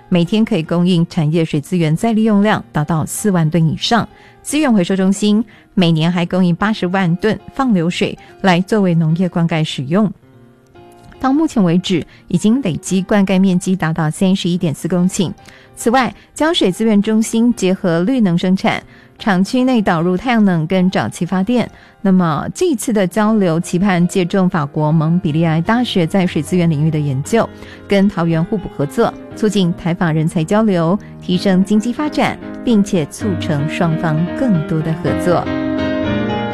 每天可以供应产业水资源再利用量达到4万吨以上。资源回收中心每年还供应80万吨放流水来作为农业灌溉使用。到目前为止，已经累积灌溉面积达到31.4公顷。此外，将水资源中心结合绿能生产，厂区内导入太阳能跟沼气发电。那么这一次的交流期盼借重法国蒙彼利埃大学在水资源领域的研究，跟桃园互补合作，促进台法人才交流，提升经济发展，并且促成双方更多的合作。